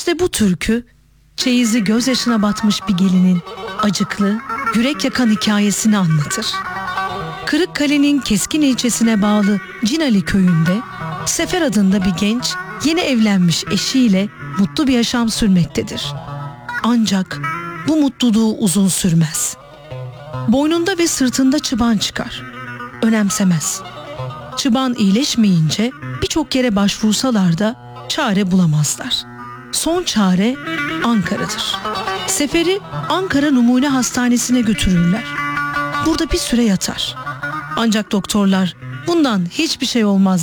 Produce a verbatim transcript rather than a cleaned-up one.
İşte bu türkü, çeyizi gözyaşına batmış bir gelinin acıklı, yürek yakan hikayesini anlatır. Kırıkkale'nin Keskin ilçesine bağlı Cinali köyünde Sefer adında bir genç yeni evlenmiş eşiyle mutlu bir yaşam sürmektedir. Ancak bu mutluluğu uzun sürmez. Boynunda ve sırtında çıban çıkar. Önemsemez. Çıban iyileşmeyince birçok yere başvursalar da çare bulamazlar. Son çare Ankara'dır. Sefer'i Ankara Numune Hastanesi'ne götürürler. Burada bir süre yatar. Ancak doktorlar bundan hiçbir şey olmaz